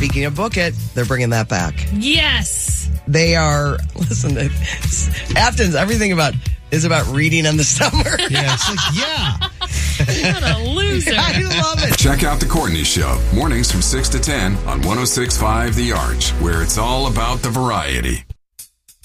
speaking of Book It, they're bringing that back. Yes. They are, listen, Afton's everything is about reading in the summer. Yeah, it's like, yeah. What a loser. I love it. Check out The Courtney Show, mornings from 6 to 10 on 106.5 The Arch, where it's all about the variety.